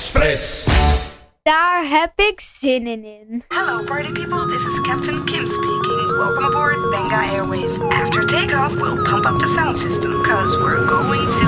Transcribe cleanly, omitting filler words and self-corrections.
Express. Daar heb ik zin in. Hello party people, this is Captain Kim speaking. Welcome aboard Benga Airways. After takeoff, we'll pump up the sound system, cause we're going to